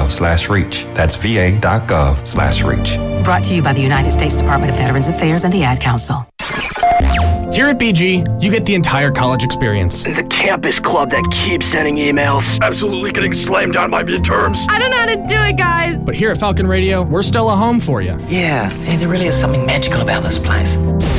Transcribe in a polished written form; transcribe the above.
va.gov/reach. That's va.gov/reach. Brought to you by the United States Department of Veterans Affairs and the Ad Council. Here at BG, you get the entire college experience. The campus club that keeps sending emails. Absolutely getting slammed on my midterms. I don't know how to do it, guys. But here at Falcon Radio, we're still a home for you. Yeah, there really is something magical about this place.